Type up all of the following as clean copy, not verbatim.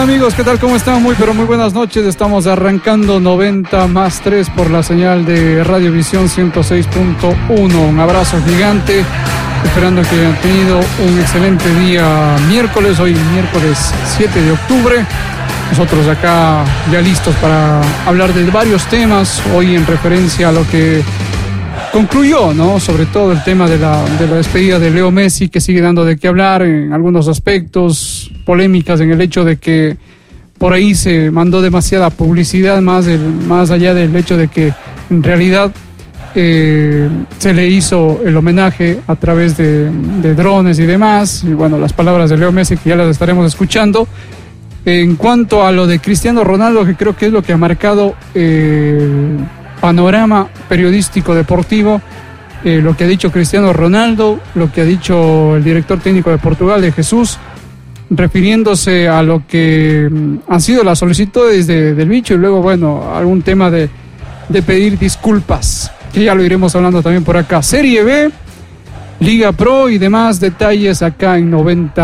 amigos? ¿Qué tal? ¿Cómo están? Muy buenas noches. Estamos arrancando 90+3 por la señal de Radiovisión 106.1. Un abrazo gigante, esperando que hayan tenido un excelente día miércoles. Hoy miércoles 7 de octubre. Nosotros acá ya listos para hablar de varios temas. Hoy en referencia a lo que concluyó, ¿no? Sobre todo el tema de la despedida de Leo Messi, que sigue dando de qué hablar en algunos aspectos, polémicas en el hecho de que por ahí se mandó demasiada publicidad, más allá del hecho de que en realidad se le hizo el homenaje a través de drones y demás. Y bueno, las palabras de Leo Messi que ya las estaremos escuchando. En cuanto a lo de Cristiano Ronaldo, que creo que es lo que ha marcado panorama periodístico deportivo, lo que ha dicho Cristiano Ronaldo, lo que ha dicho el director técnico de Portugal, de Jesús, refiriéndose a lo que han sido las solicitudes del bicho, y luego, bueno, algún tema de pedir disculpas, que ya lo iremos hablando también por acá. Serie B, Liga Pro y demás detalles acá en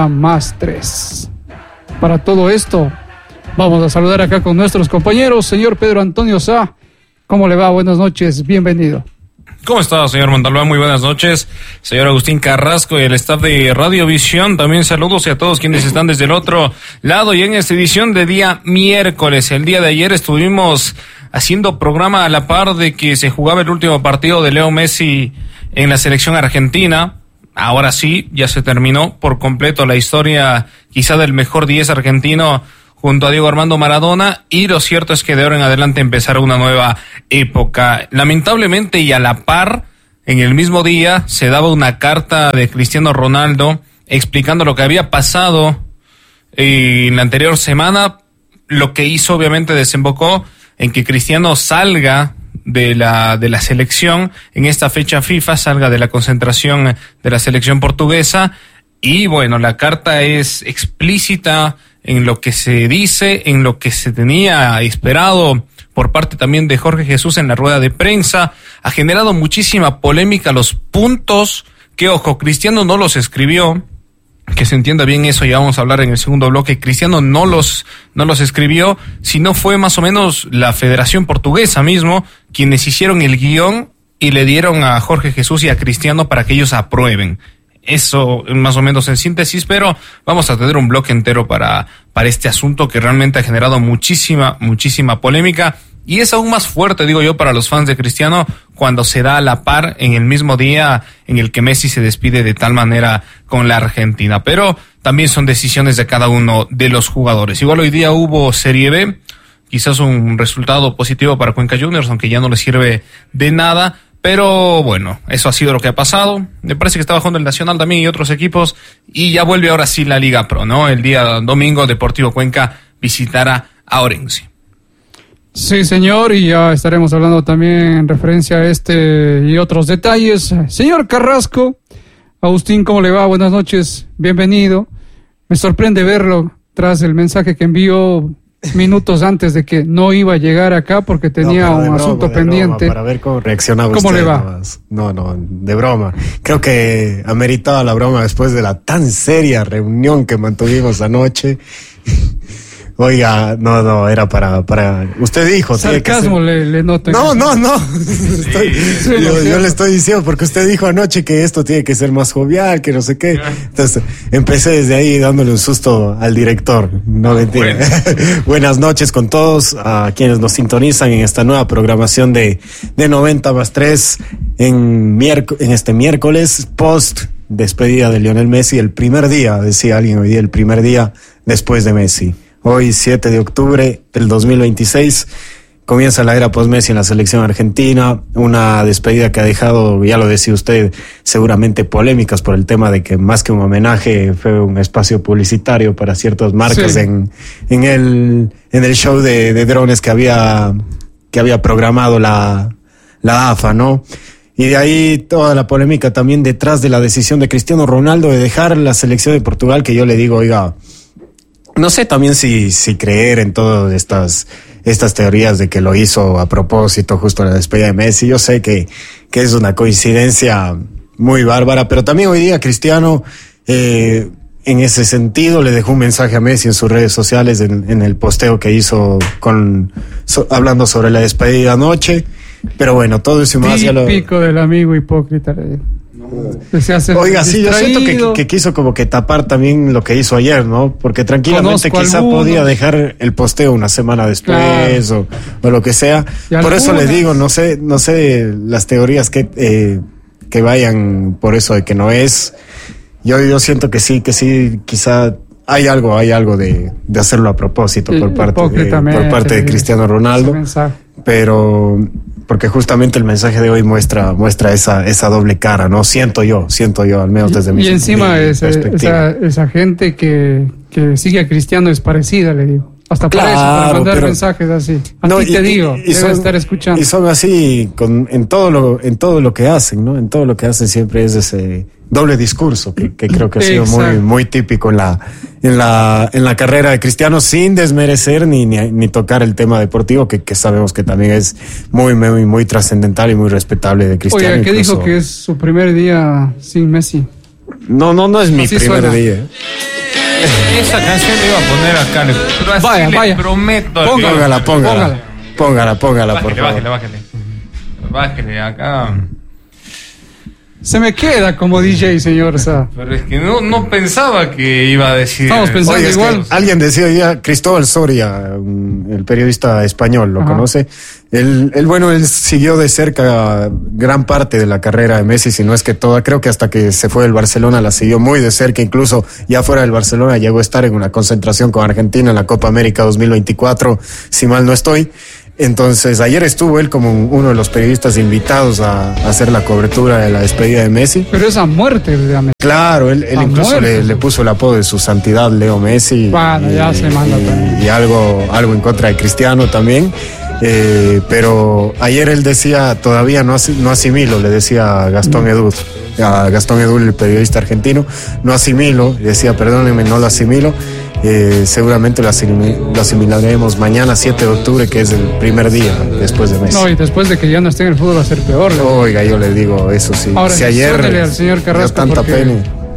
90+3. Para todo esto, vamos a saludar acá con nuestros compañeros. Señor Pedro Antonio Sá, ¿cómo le va? Buenas noches, bienvenido. ¿Cómo está, señor Montalbán? Muy buenas noches. Señor Agustín Carrasco y el staff de Radiovisión, también saludos a todos quienes están desde el otro lado. Y en esta edición de día miércoles, el día de ayer estuvimos haciendo programa a la par de que se jugaba el último partido de Leo Messi en la selección argentina. Ahora sí, ya se terminó por completo la historia quizá del mejor 10 argentino junto a Diego Armando Maradona, y lo cierto es que de ahora en adelante empezará una nueva época. Lamentablemente, y a la par, en el mismo día se daba una carta de Cristiano Ronaldo explicando lo que había pasado en la anterior semana, lo que hizo obviamente desembocó en que Cristiano salga de la selección en esta fecha FIFA, salga de la concentración de la selección portuguesa. Y bueno, la carta es explícita en lo que se dice, en lo que se tenía esperado por parte también de Jorge Jesús en la rueda de prensa. Ha generado muchísima polémica los puntos que, ojo, Cristiano no los escribió, que se entienda bien eso, ya vamos a hablar en el segundo bloque. Cristiano no los escribió, sino fue más o menos la Federación Portuguesa mismo quienes hicieron el guión y le dieron a Jorge Jesús y a Cristiano para que ellos aprueben. Eso más o menos en síntesis, pero vamos a tener un bloque entero para este asunto que realmente ha generado muchísima polémica, y es aún más fuerte, digo yo, para los fans de Cristiano cuando se da a la par en el mismo día en el que Messi se despide de tal manera con la Argentina. Pero también son decisiones de cada uno de los jugadores. Igual hoy día hubo Serie B, quizás un resultado positivo para Cuenca Juniors, aunque ya no le sirve de nada. Pero bueno, eso ha sido lo que ha pasado. Me parece que está bajando el Nacional también y otros equipos. Y ya vuelve ahora sí la Liga Pro, ¿no? El día domingo Deportivo Cuenca visitará a Orense. Sí, señor, y ya estaremos hablando también en referencia a este y otros detalles. Señor Carrasco, Agustín, ¿cómo le va? Buenas noches, bienvenido. Me sorprende verlo tras el mensaje que envió minutos antes de que no iba a llegar acá porque tenía un asunto pendiente. Broma, para ver cómo reaccionaba usted. ¿Cómo le va? No, de broma. Creo que ameritaba la broma después de la tan seria reunión que mantuvimos anoche. Oiga, no, era para usted dijo. Sarcasmo le noto. No. Yo le estoy diciendo porque usted dijo anoche que esto tiene que ser más jovial, que no sé qué. Entonces, empecé desde ahí dándole un susto al director. No mentira. Bueno. Buenas noches con todos, a quienes nos sintonizan en esta nueva programación de 90+3 en este miércoles, post despedida de Lionel Messi, el primer día, decía alguien hoy día, el primer día después de Messi. Hoy, 7 de octubre del 2026, comienza la era post-Messi en la selección argentina, una despedida que ha dejado, ya lo decía usted, seguramente polémicas por el tema de que más que un homenaje fue un espacio publicitario para ciertas marcas, sí, en el show de drones que había programado la AFA, ¿no? Y de ahí toda la polémica también detrás de la decisión de Cristiano Ronaldo de dejar la selección de Portugal, que yo le digo, oiga, no sé también si creer en todas estas teorías de que lo hizo a propósito justo en la despedida de Messi. Yo sé que es una coincidencia muy bárbara, pero también hoy día Cristiano, en en ese sentido le dejó un mensaje a Messi en sus redes sociales en el posteo que hizo hablando sobre la despedida anoche. Pero bueno, todo eso más ya lo... Típico del amigo hipócrita, le digo. Oiga, sí, yo siento que quiso como que tapar también lo que hizo ayer, ¿no? Porque tranquilamente quizá podía dejar el posteo una semana después, claro, o lo que sea. Por eso le digo, no sé las teorías que vayan por eso de que no es. Yo siento que sí, quizá hay algo de hacerlo a propósito por parte de Cristiano Ronaldo. Pero porque justamente el mensaje de hoy muestra esa doble cara, ¿no? Siento yo, al menos desde mi perspectiva. Y encima esa gente que sigue a Cristiano es parecida, le digo. Hasta claro, para mandar mensajes así. Te digo, debes estar escuchando. Y son así en todo lo que hacen, ¿no? En todo lo que hacen siempre es ese doble discurso que creo que ha sido muy típico en la carrera de Cristiano, sin desmerecer ni tocar el tema deportivo que sabemos que también es muy trascendental y muy respetable de Cristiano. Oye, ¿qué dijo que es su primer día sin Messi? No es mi primer día. Esa canción le iba a poner acá, pero así vaya. Le prometo. Póngala, por favor. Bájale acá. Se me queda como DJ, señor. Pero es que no pensaba que iba a decir. Estamos pensando igual. Alguien decía ya, Cristóbal Soria, el periodista español, ¿lo conoce? Él siguió de cerca gran parte de la carrera de Messi, si no es que toda. Creo que hasta que se fue del Barcelona la siguió muy de cerca. Incluso ya fuera del Barcelona llegó a estar en una concentración con Argentina en la Copa América 2024, si mal no estoy. Entonces, ayer estuvo él como uno de los periodistas invitados a hacer la cobertura de la despedida de Messi. Pero esa muerte de Messi. Claro, él incluso le puso el apodo de su santidad Leo Messi. Bueno, ya se manda también. Y algo en contra de Cristiano también. Pero ayer él decía, todavía no asimilo, le decía a Gastón Edul, el periodista argentino, no asimilo, decía, perdónenme, no lo asimilo. Seguramente lo asimilaremos mañana 7 de octubre, que es el primer día después de Messi. No, y después de que ya no esté en el fútbol va a ser peor. Oiga, yo le digo eso sí. Ahora, si ayer al señor Carrasco tanta pena.